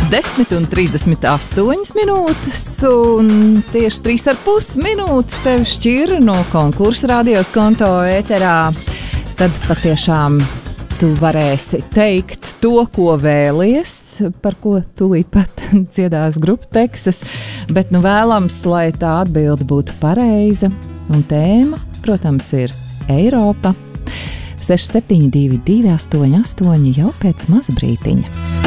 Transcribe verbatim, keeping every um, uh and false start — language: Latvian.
desmit un trīsdesmit astoņas minūtes, un tieši trīs ar pus minūtes tev šķir no konkursa radios konto ēterā. Tad patiešām tu varēsi teikt to, ko vēlies, par ko tūlīt pat dziedās grupa Teksas, bet nu vēlams, lai tā atbilde būtu pareiza, un tēma, protams, ir Eiropa. seši septiņi divi divi astoņi astoņi jau pēc maza brītiņa.